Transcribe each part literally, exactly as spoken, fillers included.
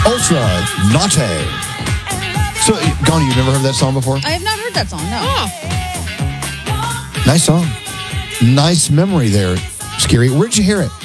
Ultra Naughty. So, Gandhi, you've never heard that song before? I have not heard that song, no. Oh. Nice song. Nice memory there, Scary. Where'd you hear it?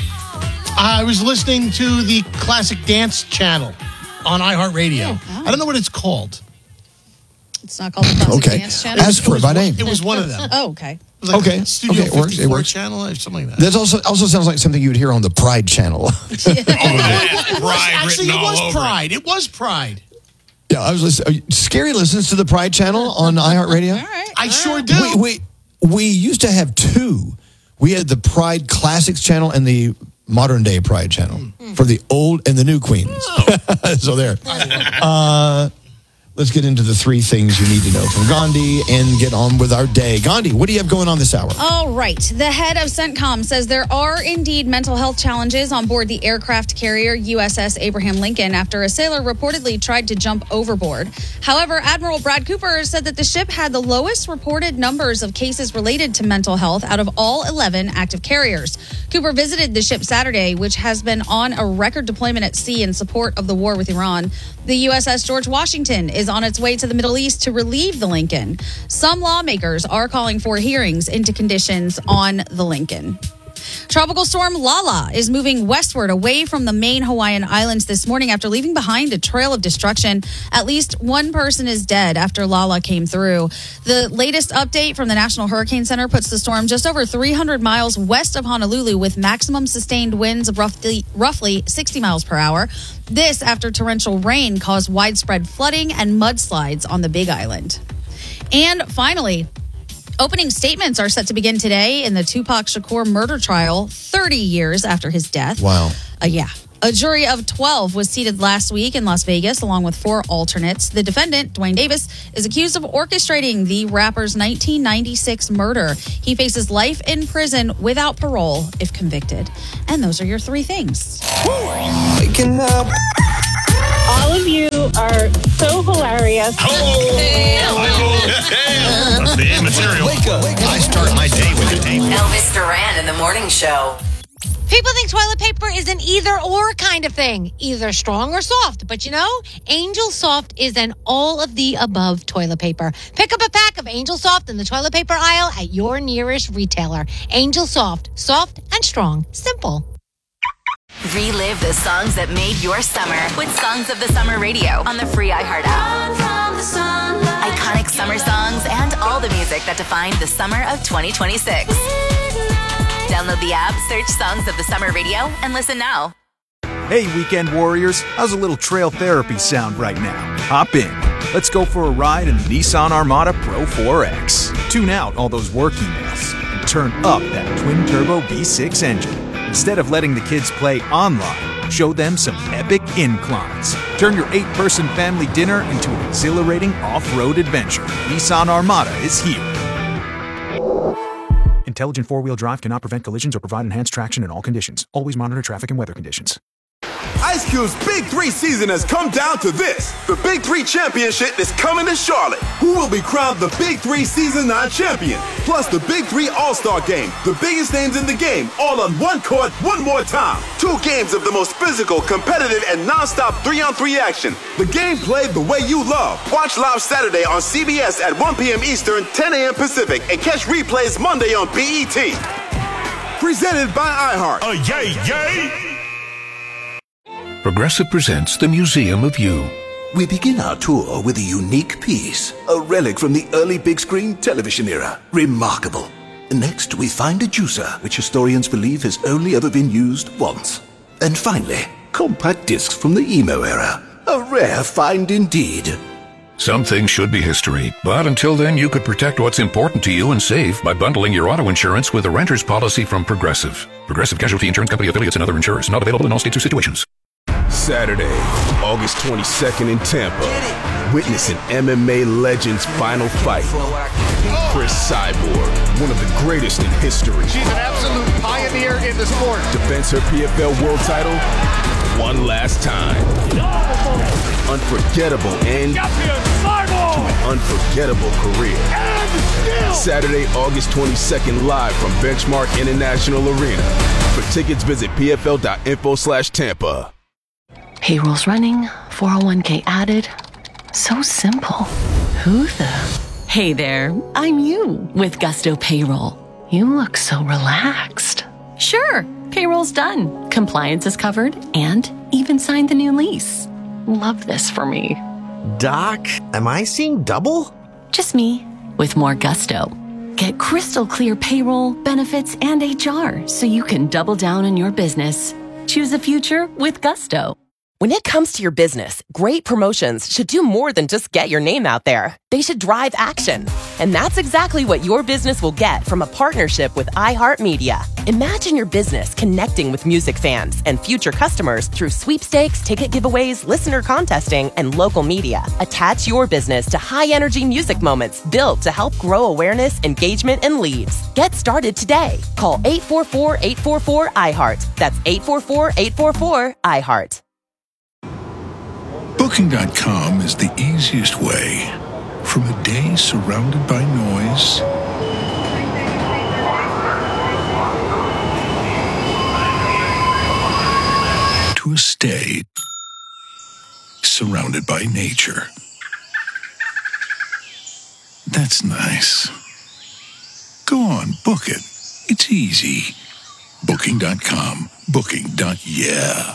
I was listening to the Classic Dance channel on iHeartRadio. Oh. I don't know what it's called. It's not called the Classic Okay. Dance Channel? Ask for it by name. It was one of them. Oh, okay. It was like Okay. Studio Okay, it works, it fifty-four works. channel or something like that. That also also sounds like something you would hear on the Pride channel. It was, actually, it written all was over Pride. It was Pride. Yeah, I was listening. Scary listens to the Pride channel on iHeartRadio. All right. I sure do. We, we we used to have two. We had the Pride Classics channel and the Modern Day Pride channel Mm. for the old and the new queens. So there. Uh, let's get into the three things you need to know from Gandhi and get on with our day. Gandhi, what do you have going on this hour? All right. The head of CENTCOM says there are indeed mental health challenges on board the aircraft carrier U S S Abraham Lincoln after a sailor reportedly tried to jump overboard. However, Admiral Brad Cooper said that the ship had the lowest reported numbers of cases related to mental health out of all eleven active carriers. Cooper visited the ship Saturday, which has been on a record deployment at sea in support of the war with Iran. The U S S George Washington is on its way to the Middle East to relieve the Lincoln. Some lawmakers are calling for hearings into conditions on the Lincoln. Tropical storm Lala is moving westward away from the main Hawaiian islands this morning after leaving behind a trail of destruction. At least one person is dead after Lala came through. The latest update from the National Hurricane Center puts the storm just over three hundred miles west of Honolulu with maximum sustained winds of roughly, roughly sixty miles per hour. This after torrential rain caused widespread flooding and mudslides on the Big Island. And finally, opening statements are set to begin today in the Tupac Shakur murder trial, thirty years after his death. Wow. Uh, yeah. A jury of twelve was seated last week in Las Vegas, along with four alternates. The defendant, Dwayne Davis, is accused of orchestrating the rapper's nineteen ninety-six murder. He faces life in prison without parole if convicted. And those are your three things. Waking up. All of you are so hilarious. That's the immaterial. Wake up. I start my day with a tape. Elvis Duran in the morning show. People think toilet paper is an either-or kind of thing, either strong or soft. But you know, Angel Soft is an all-of-the-above toilet paper. Pick up a pack of Angel Soft in the toilet paper aisle at your nearest retailer. Angel Soft, soft and strong, simple. Relive the songs that made your summer with Songs of the Summer Radio on the free iHeart app. Iconic summer songs and all the music that defined the summer of twenty twenty-six. Download the app, search Songs of the Summer Radio, and listen now. Hey, weekend warriors, how's a little trail therapy sound right now? Hop in. Let's go for a ride in the Nissan Armada Pro four X. Tune out all those work emails and turn up that twin-turbo V six engine. Instead of letting the kids play online, show them some epic inclines. Turn your eight-person family dinner into an exhilarating off-road adventure. Nissan Armada is here. Intelligent four-wheel drive cannot prevent collisions or provide enhanced traction in all conditions. Always monitor traffic and weather conditions. Ice Cube's Big Three season has come down to this. The Big Three Championship is coming to Charlotte. Who will be crowned the Big Three Season nine champion? Plus the Big Three All-Star Game. The biggest names in the game, all on one court, one more time. Two games of the most physical, competitive, and non-stop three-on-three action. The game played the way you love. Watch live Saturday on C B S at one p.m. Eastern, ten a.m. Pacific, and catch replays Monday on B E T. Presented by iHeart. Oh, yay, yay! Progressive presents The Museum of You. We begin our tour with a unique piece, a relic from the early big screen television era. Remarkable. Next, we find a juicer, which historians believe has only ever been used once. And finally, compact discs from the emo era. A rare find indeed. Some things should be history, but until then you could protect what's important to you and save by bundling your auto insurance with a renter's policy from Progressive. Progressive Casualty Insurance Company affiliates and other insurers. Not available in all states or situations. Saturday, August twenty-second in Tampa. Witness an M M A legend's final fight. Chris Cyborg, one of the greatest in history. She's an absolute pioneer in the sport. Defends her P F L world title one last time. Unforgettable end to an unforgettable career. Saturday, August twenty-second, live from Benchmark International Arena. For tickets, visit P F L dot info slash Tampa. Payrolls running, four oh one k added. So simple. Who the? Hey there, I'm you with Gusto Payroll. You look so relaxed. Sure, payroll's done. Compliance is covered and even signed the new lease. Love this for me. Doc, am I seeing double? Just me with more gusto. Get crystal clear payroll, benefits, and H R so you can double down on your business. Choose a future with Gusto. When it comes to your business, great promotions should do more than just get your name out there. They should drive action. And that's exactly what your business will get from a partnership with iHeartMedia. Imagine your business connecting with music fans and future customers through sweepstakes, ticket giveaways, listener contesting, and local media. Attach your business to high-energy music moments built to help grow awareness, engagement, and leads. Get started today. Call eight four four, eight four four, I heart. That's eight four four, eight four four, I heart. Booking dot com is the easiest way. From a day surrounded by noise to a stay surrounded by nature. That's nice. Go on, book it. It's easy. Booking dot com. Booking. Yeah.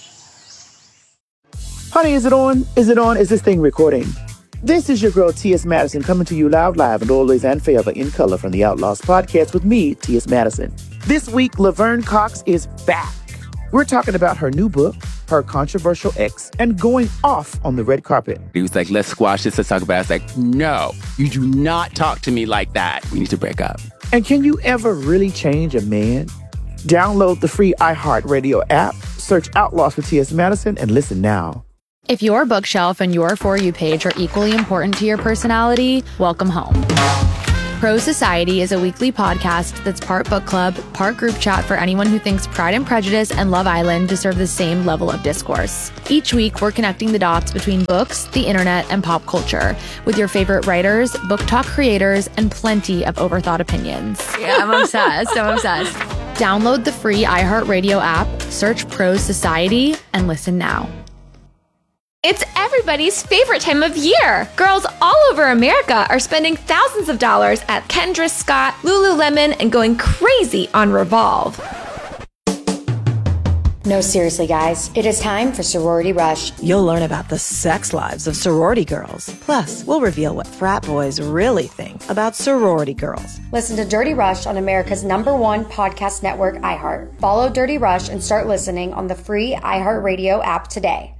Honey, is it on? Is it on? Is this thing recording? This is your girl, T S. Madison, coming to you loud, live, and always and forever in color from the Outlaws podcast with me, T S. Madison. This week, Laverne Cox is back. We're talking about her new book, her controversial ex, and going off on the red carpet. He was like, let's squash this, let's talk about it. I was like, no, you do not talk to me like that. We need to break up. And can you ever really change a man? Download the free iHeartRadio app, search Outlaws for T S. Madison, and listen now. If your bookshelf and your For You page are equally important to your personality, welcome home. Pro Society is a weekly podcast that's part book club, part group chat for anyone who thinks Pride and Prejudice and Love Island deserve the same level of discourse. Each week, we're connecting the dots between books, the internet, and pop culture with your favorite writers, book talk creators, and plenty of overthought opinions. Yeah, I'm obsessed. I'm obsessed. Download the free iHeartRadio app, search Pro Society, and listen now. It's everybody's favorite time of year. Girls all over America are spending thousands of dollars at Kendra Scott, Lululemon, and going crazy on Revolve. No, seriously, guys. It is time for Sorority Rush. You'll learn about the sex lives of sorority girls. Plus, we'll reveal what frat boys really think about sorority girls. Listen to Dirty Rush on America's number one podcast network, iHeart. Follow Dirty Rush and start listening on the free iHeartRadio app today.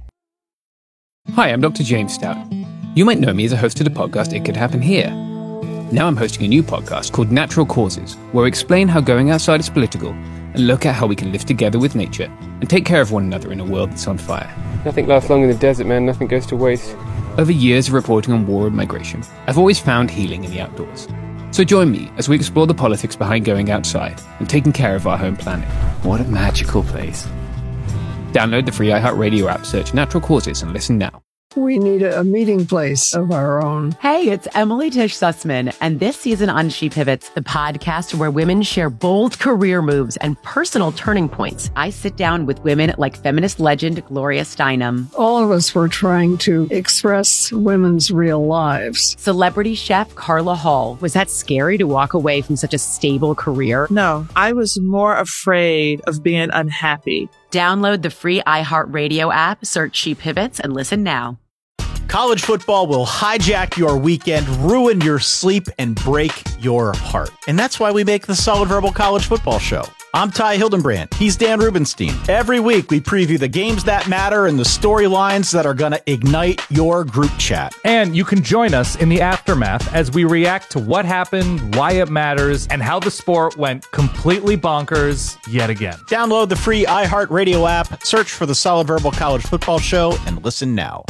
Hi, I'm Doctor James Stout. You might know me as a host of the podcast It Could Happen Here. Now I'm hosting a new podcast called Natural Causes, where we explain how going outside is political and look at how we can live together with nature and take care of one another in a world that's on fire. Nothing lasts long in the desert, man. Nothing goes to waste. Over years of reporting on war and migration, I've always found healing in the outdoors. So join me as we explore the politics behind going outside and taking care of our home planet. What a magical place. Download the free iHeartRadio app, search Natural Causes, and listen now. We need a, a meeting place of our own. Hey, it's Emily Tish Sussman, and this season on She Pivots, the podcast where women share bold career moves and personal turning points. I sit down with women like feminist legend Gloria Steinem. All of us were trying to express women's real lives. Celebrity chef Carla Hall. Was that scary to walk away from such a stable career? No, I was more afraid of being unhappy. Download the free iHeartRadio app, search She Pivots, and listen now. College football will hijack your weekend, ruin your sleep, and break your heart. And that's why we make the Solid Verbal College Football Show. I'm Ty Hildenbrand. He's Dan Rubenstein. Every week, we preview the games that matter and the storylines that are going to ignite your group chat. And you can join us in the aftermath as we react to what happened, why it matters, and how the sport went completely bonkers yet again. Download the free iHeartRadio app, search for the Solid Verbal College Football Show, and listen now.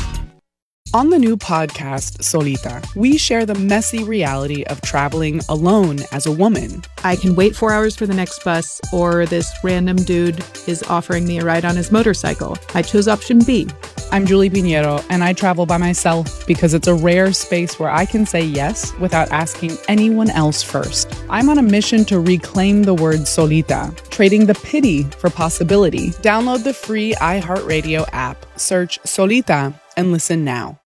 On the new podcast, Solita, we share the messy reality of traveling alone as a woman. I can wait four hours for the next bus, or this random dude is offering me a ride on his motorcycle. I chose option B. I'm Julie Pinheiro, and I travel by myself because it's a rare space where I can say yes without asking anyone else first. I'm on a mission to reclaim the word solita, trading the pity for possibility. Download the free iHeartRadio app, search Solita, and listen now.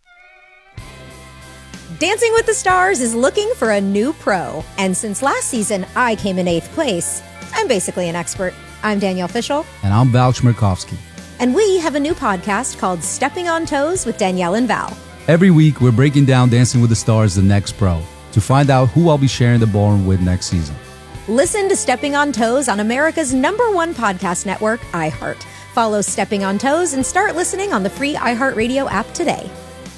Dancing with the Stars is looking for a new pro. And since last season, I came in eighth place. I'm basically an expert. I'm Danielle Fishel. And I'm Val Chmerkovskiy. And we have a new podcast called Stepping on Toes with Danielle and Val. Every week, we're breaking down Dancing with the Stars, the next pro, to find out who I'll be sharing the ballroom with next season. Listen to Stepping on Toes on America's number one podcast network, iHeart. Follow Stepping on Toes and start listening on the free iHeartRadio app today.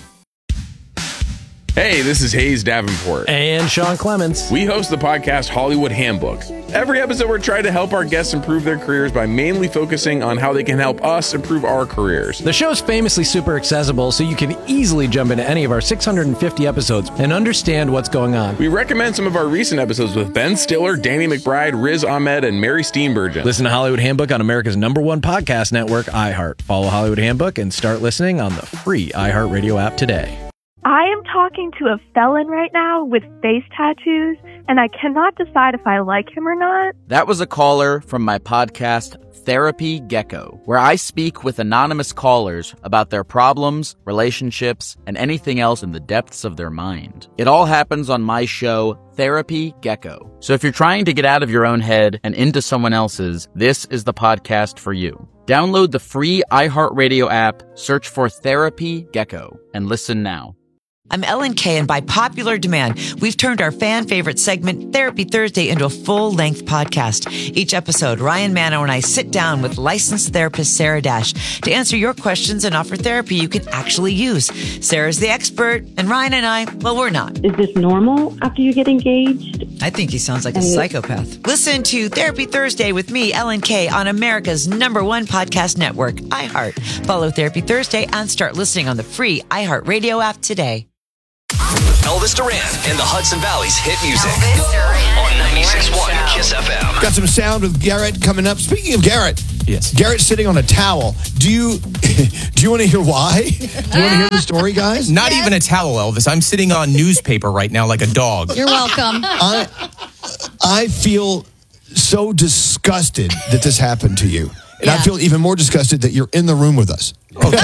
Hey, this is Hayes Davenport. And Sean Clements. We host the podcast Hollywood Handbook. Every episode, we're trying to help our guests improve their careers by mainly focusing on how they can help us improve our careers. The show's famously super accessible, so you can easily jump into any of our six hundred fifty episodes and understand what's going on. We recommend some of our recent episodes with Ben Stiller, Danny McBride, Riz Ahmed, and Mary Steenburgen. Listen to Hollywood Handbook on America's number one podcast network, iHeart. Follow Hollywood Handbook and start listening on the free iHeartRadio app today. I am talking to a felon right now with face tattoos, and I cannot decide if I like him or not. That was a caller from my podcast, Therapy Gecko, where I speak with anonymous callers about their problems, relationships, and anything else in the depths of their mind. It all happens on my show, Therapy Gecko. So if you're trying to get out of your own head and into someone else's, this is the podcast for you. Download the free iHeartRadio app, search for Therapy Gecko, and listen now. I'm Ellen Kay, and by popular demand, we've turned our fan favorite segment, Therapy Thursday, into a full-length podcast. Each episode, Ryan Manno and I sit down with licensed therapist Sarah Dash to answer your questions and offer therapy you can actually use. Sarah's the expert, and Ryan and I, well, we're not. Is this normal after you get engaged? I think he sounds like a psychopath. Listen to Therapy Thursday with me, Ellen Kay, on America's number one podcast network, iHeart. Follow Therapy Thursday and start listening on the free iHeartRadio app today. Elvis Duran and the Hudson Valley's hit music on ninety-six point one Kiss F M. Got some sound with Garrett coming up. Speaking of Garrett, yes, Garrett's sitting on a towel. Do you do you want to hear why? Do you want to hear the story, guys? Not yes. even a towel, Elvis. I'm sitting on newspaper right now like a dog. You're welcome. I I feel so disgusted that this happened to you. And yeah. I feel even more disgusted that you're in the room with us. Okay.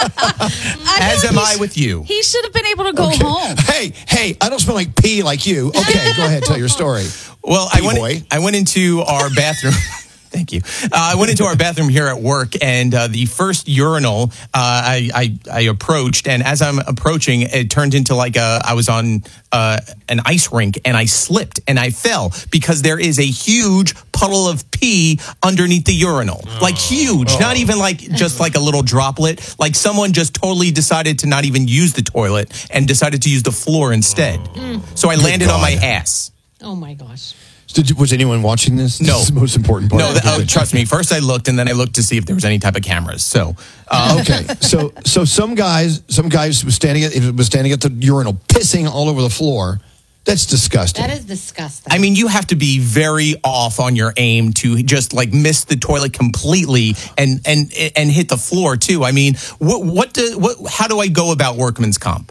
As am I with you. He should have been able to go okay. home. Hey, hey, I don't smell like pee like you. Okay, go ahead, tell your story. Well, I went, I went into our bathroom. Thank you. Uh, I went into our bathroom here at work, and uh, the first urinal uh, I, I I approached, and as I'm approaching, it turned into like a I was on uh, an ice rink, and I slipped and I fell because there is a huge puddle of pee underneath the urinal, oh. like huge, oh. not even like just like a little droplet. Like someone just totally decided to not even use the toilet and decided to use the floor instead. Oh. So I Good landed God. on my ass. Oh my gosh. Did you, was anyone watching this? No. This is the most important part. No, the, oh, trust me. First I looked, and then I looked to see if there was any type of cameras. So, uh, okay. So, so some guys, some guys was standing at was standing at the urinal, pissing all over the floor. That's disgusting. That is disgusting. I mean, you have to be very off on your aim to just like miss the toilet completely and and and hit the floor too. I mean, what what do what? How do I go about workman's comp?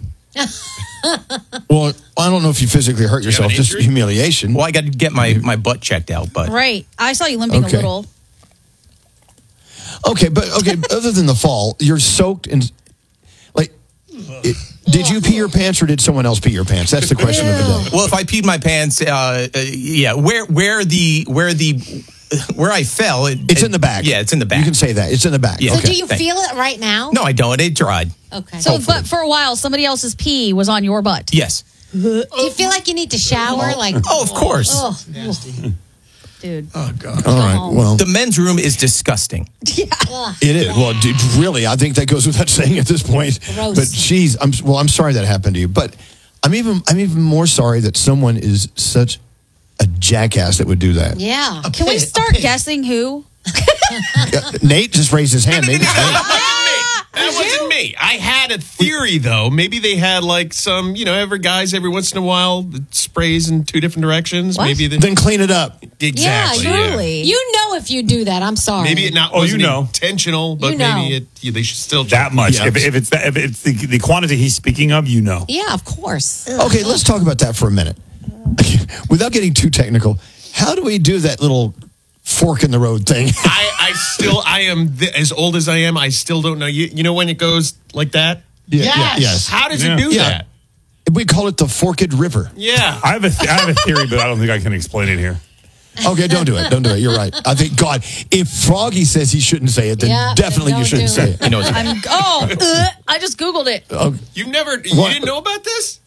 Well, I don't know if you physically hurt yourself, you just humiliation. Well, I got to get my, my butt checked out, but right. I saw you limping okay. a little. Okay, but okay. Other than the fall, you're soaked in. Like, it, did you pee your pants or did someone else pee your pants? That's the question of the day. Well, if I peed my pants, uh, uh, yeah, where where the where the. Where I fell, it, it's it, in the back. Yeah, it's in the back. You can say that it's in the back. Yeah. So, okay. do you Thanks. feel it right now? No, I don't. It dried. Okay. So, Hopefully. But for a while, somebody else's pee was on your butt. Yes. Do you feel like you need to shower? Like, oh, of course. Oh, dude. Oh God. All right. Well, the men's room is disgusting. Yeah. It is. Well, dude, really, I think that goes without saying at this point. Gross. But geez, I'm well. I'm sorry that happened to you. But I'm even I'm even more sorry that someone is such a jackass that would do that. Yeah. A Can pit, we start guessing who? Nate just raised his hand. Maybe it's Nate. That wasn't me. I had a theory, though. Maybe they had like some, you know, every guys every once in a while that sprays in two different directions. What? Maybe they, then clean it up. Exactly. Yeah, truly. Yeah. You know, if you do that, I'm sorry. Maybe it not oh, wasn't you know. intentional, but you know. maybe it. Yeah, they should still that much. Yeah. If, if it's that, if it's the, the quantity he's speaking of, you know. Yeah, of course. Okay, let's talk about that for a minute. Without getting too technical, how do we do that little fork in the road thing. I, I still, I am th- as old as I am. I still don't know. You, you know when it goes like that? Yeah, yes. yeah, yes. How does Yeah. it do Yeah. that? We call it the Forked River. Yeah. I have a th- I have a theory, but I don't think I can explain it here. Okay, don't do it. Don't do it. You're right. I think, God, if Froggy says he shouldn't say it, then Yeah, definitely then you don't shouldn't do say it. it. You know, I'm, oh, uh, I just Googled it. uh, You've never, you What? didn't know about this?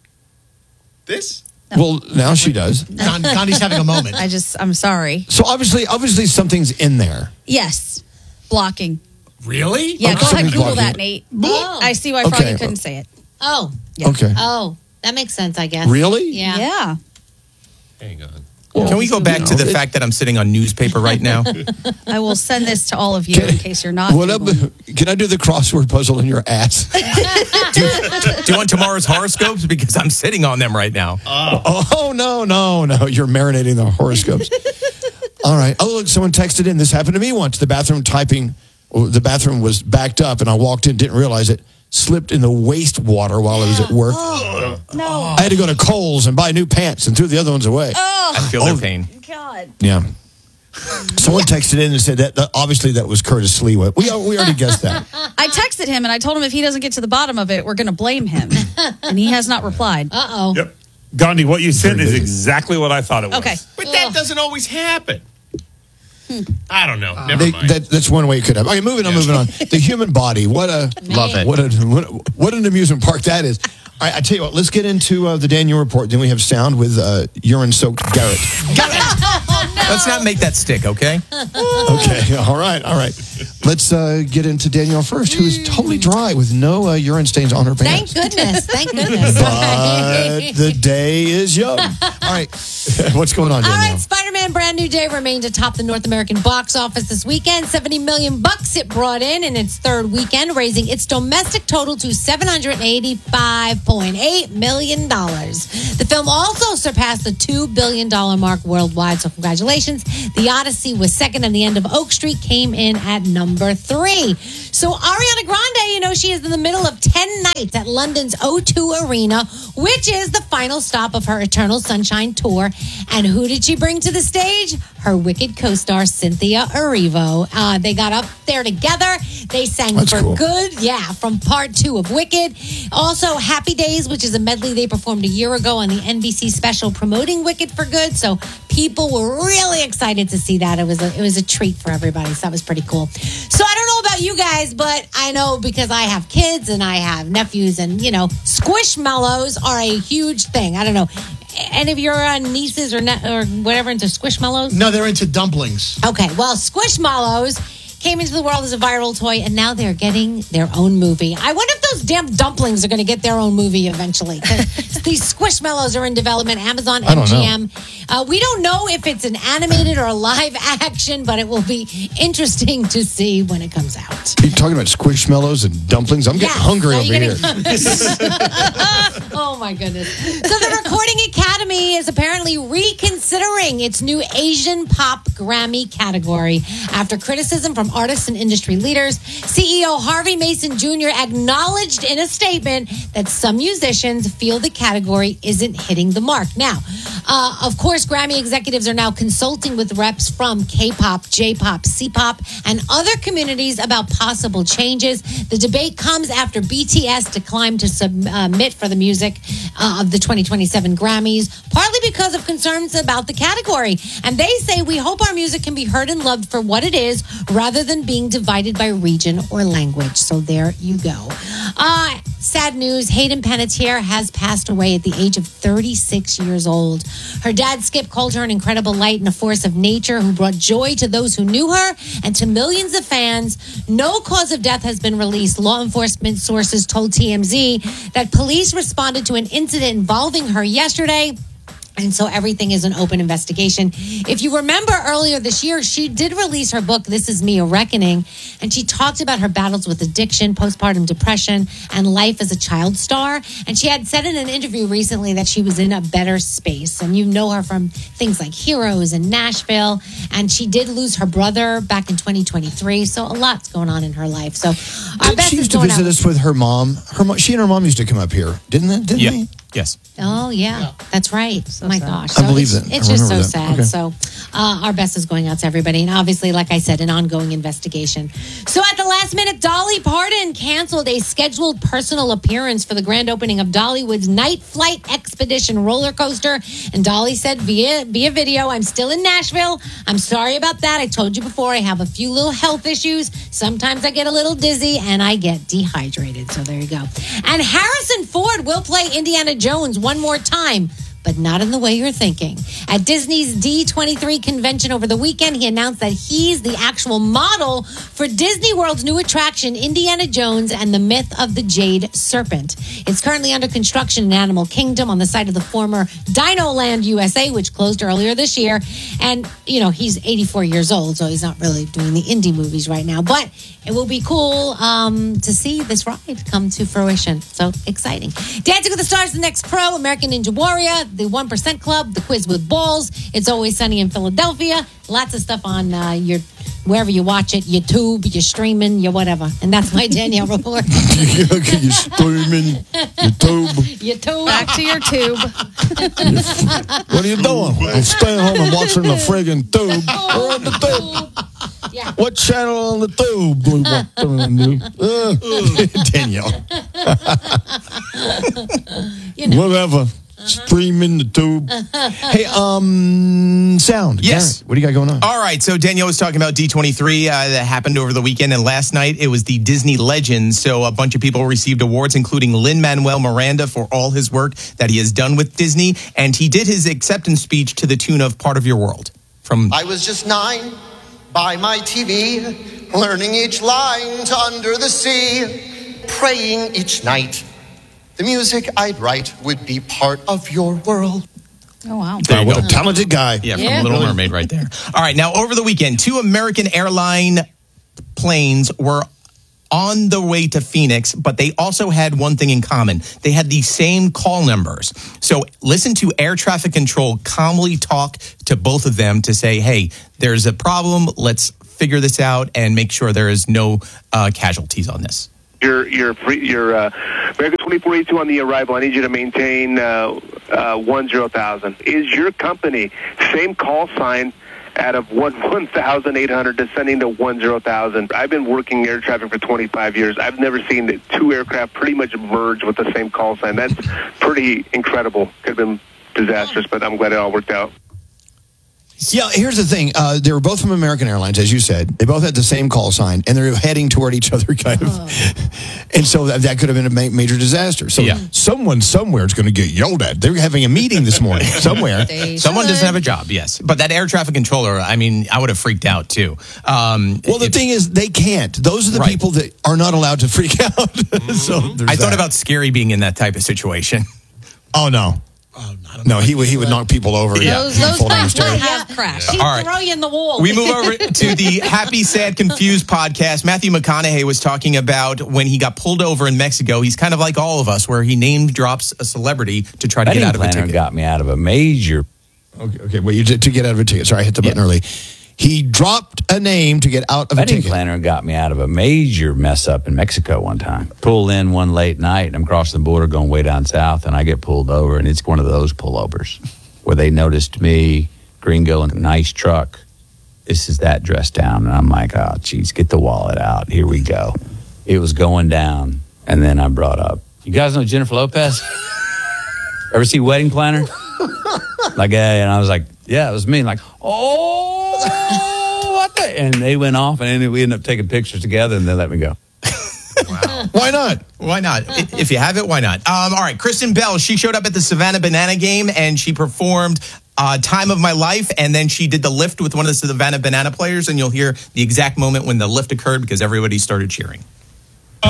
This? well, now she does. Gandhi- Gandhi's having a moment. I just, I'm sorry. So obviously, obviously something's in there. Yes. Blocking. Really? Yeah, Okay, go ahead, somebody's Google blocking that, it. Nate. Oh. I see why Okay. Froggy couldn't say it. Oh. Okay. Oh, that makes sense, I guess. Really? Yeah. Yeah. Hang on. Can we go back to the fact that I'm sitting on newspaper right now? I will send this to all of you in case you're not. What up? Can I do the crossword puzzle in your ass? do, you, do you want tomorrow's horoscopes? Because I'm sitting on them right now. Oh, no, no, no. You're marinating the horoscopes. All right. Oh, look, someone texted in. This happened to me once. The bathroom typing, oh, the bathroom was backed up, and I walked in, didn't realize it, slipped in the wastewater while I was at work. Oh, no. I had to go to Kohl's and buy new pants and threw the other ones away. Oh, I feel their pain. God. Yeah. Someone texted in and said that, that obviously that was Curtis Lewa. We, we already guessed that. I texted him and I told him if he doesn't get to the bottom of it, we're going to blame him. And he has not replied. Uh oh. Yep. Gandhi, what you sent is exactly what I thought it was. Okay. But that doesn't always happen. I don't know. Never They- mind. that, that's one way it could happen. Okay, moving on, moving on. The human body. What a Love it. What a what, what an amusement park that is. All right, I tell you what. Let's get into uh, the Daniel report. Then we have sound with uh, urine-soaked Garrett. Let's not make that stick, okay? Okay, all right, all right. Let's uh, get into Danielle first, who is totally dry with no uh, urine stains on her Thank pants. goodness. Thank goodness. But the day is young. All right, what's going on, All Danielle? right, Spider-Man Brand New Day remained atop the North American box office this weekend. seventy million bucks it brought in in its third weekend, raising its domestic total to seven hundred eighty-five point eight million dollars. The film also surpassed the two billion dollars mark worldwide, so congratulations. The Odyssey was second, and The End of Oak Street came in at number three. So Ariana Grande, you know, she is in the middle of ten nights at London's O two Arena, which is the final stop of her Eternal Sunshine tour. And who did she bring to the stage? Her Wicked co-star, Cynthia Erivo. Uh, they got up there together. They sang That's For cool. Good, yeah, from part two of Wicked. Also, Happy Days, which is a medley they performed a year ago on the N B C special promoting Wicked for Good. So people were really excited to see that. It was a, it was a treat for everybody. So that was pretty cool. So I don't know about you guys, but I know because I have kids and I have nephews, and, you know, Squishmallows are a huge thing. I don't know. Any of your uh, nieces or ne- or whatever into Squishmallows? No, they're into dumplings. Okay, well, Squishmallows came into the world as a viral toy, and now they're getting their own movie. I wonder if those damn dumplings are going to get their own movie eventually. 'Cause these Squishmallows are in development. Amazon I don't M G M. Uh, we don't know if it's an animated or a live action, but it will be interesting to see when it comes out. Are you talking about squishmallows and dumplings? I'm getting Yes. hungry Are over you here. getting- oh my goodness. So the Recording Academy is apparently reconsidering its new Asian Pop Grammy category after criticism from artists and industry leaders. C E O Harvey Mason Junior acknowledged in a statement that some musicians feel the category isn't hitting the mark. Now, uh, of course, Grammy executives are now consulting with reps from K-pop, J-pop, C-pop, and other communities about possible changes. The debate comes after B T S declined to submit for the music uh, of the twenty twenty-seven Grammys, partly because of concerns about the category. And they say, we hope our music can be heard and loved for what it is, rather than being divided by region or language. So there you go. Uh, sad news, Hayden Panettiere has passed away at the age of thirty-six years old. Her dad, Skip, called her an incredible light and a force of nature who brought joy to those who knew her and to millions of fans. No cause of death has been released. Law enforcement sources told T M Z that police responded to an incident involving her yesterday. And so everything is an open investigation. If you remember earlier this year, she did release her book, This Is Me, A Reckoning. And she talked about her battles with addiction, postpartum depression, and life as a child star. And she had said in an interview recently that she was in a better space. And you know her from things like Heroes and Nashville. And she did lose her brother back in twenty twenty-three. So a lot's going on in her life. So our best She is used to going visit out. us with her mom. Her mo- she and her mom used to come up here, didn't they? Didn't Yeah. they? Yes. Oh, yeah. That's right. oh, my gosh. I believe it's, that. It's I just so remember that. sad. Okay. So uh, our best is going out to everybody. And obviously, like I said, an ongoing investigation. So at the last minute, Dolly Parton canceled a scheduled personal appearance for the grand opening of Dollywood's Night Flight Expedition roller coaster. And Dolly said via, via video, I'm still in Nashville. I'm sorry about that. I told you before, I have a few little health issues. Sometimes I get a little dizzy and I get dehydrated. So there you go. And Harrison Ford will play Indiana Jones one more time, but not in the way you're thinking. At Disney's D twenty-three convention over the weekend, he announced that he's the actual model for Disney World's new attraction, Indiana Jones and the Myth of the Jade Serpent. It's currently under construction in Animal Kingdom on the site of the former Dino Land U S A, which closed earlier this year. And, you know, he's eighty-four years old, so he's not really doing the indie movies right now. But it will be cool um, to see this ride come to fruition. So exciting. Dancing with the Stars, The Next Pro, American Ninja Warrior, The one percent Club, The Quiz with Balls, It's Always Sunny in Philadelphia. Lots of stuff on uh, your wherever you watch it, YouTube, you're streaming, your whatever. And that's my Danielle report. You're streaming, YouTube. YouTube. Back to your tube. What are you doing? I'm staying home and watching the friggin' tube. We're on the tube. Yeah. What channel on the tube? Blue uh, Danielle. You know. Whatever. Streaming the tube. Hey, um, sound. Yes. Garrett, what do you got going on? All right. So Danielle was talking about D twenty-three uh, that happened over the weekend. And last night, it was the Disney Legends. So a bunch of people received awards, including Lin-Manuel Miranda for all his work that he has done with Disney. And he did his acceptance speech to the tune of Part of Your World. From I was just nine by my T V, learning each line to Under the Sea, praying each night. The music I'd write would be part of your world. Oh, wow. Uh, what a talented guy. Yeah, from Yeah. Little Mermaid right there. All right, now over the weekend, two American airline planes were on the way to Phoenix, but they also had one thing in common. They had the same call numbers. So listen to air traffic control calmly talk to both of them to say, hey, there's a problem. Let's figure this out and make sure there is no uh, casualties on this. Your your free, your uh, American twenty-four eighty-two on the arrival. I need you to maintain uh, uh, one zero thousand. Is your company same call sign out of one one thousand eight hundred descending to one zero thousand? I've been working air traffic for twenty-five years. I've never seen the two aircraft pretty much merge with the same call sign. That's pretty incredible. Could have been disastrous, but I'm glad it all worked out. Yeah, here's the thing. Uh, they were both from American Airlines, as you said. They both had the same call sign, and they're heading toward each other, kind of. Oh. And so that, that could have been a ma- major disaster. So yeah. someone somewhere is going to get yelled at. They're having a meeting this morning somewhere. Someone doesn't have a job, yes. But that air traffic controller, I mean, I would have freaked out, too. Um, well, the if, thing is, they can't. Those are the right. people that are not allowed to freak out. so I thought that. about Scary being in that type of situation. Oh, no. Oh, no, he would he would knock people over. Yeah. Those, those planes would have crashed. He'd All right. throw you in the wall. We move over to the Happy, Sad, Confused podcast. Matthew McConaughey was talking about when he got pulled over in Mexico. He's kind of like all of us, where he name drops a celebrity to try to Wedding get out of a planner ticket. got me out of a major. Okay, okay. Well, you did to get out of a ticket. Sorry, I hit the button Yeah. early. He dropped a name to get out of a Wedding ticket. planner got me out of a major mess up in Mexico one time. Pulled in one late night, and I'm crossing the border going way down south, and I get pulled over, and it's one of those pullovers where they noticed me, gringo, in a nice truck. This is that dressed down, and I'm like, oh, geez, get the wallet out. Here we go. It was going down, and then I brought up, you guys know Jennifer Lopez? Ever see Wedding Planner? Like, yeah, and I was like, yeah, it was me. Like, oh, what the? And they went off, and then we ended up taking pictures together, and they let me go. Why not? Why not? If you have it, why not? Um, all right, Kristen Bell, she showed up at the Savannah Banana game, and she performed uh, Time of My Life, and then she did the lift with one of the Savannah Banana players, and you'll hear the exact moment when the lift occurred because everybody started cheering.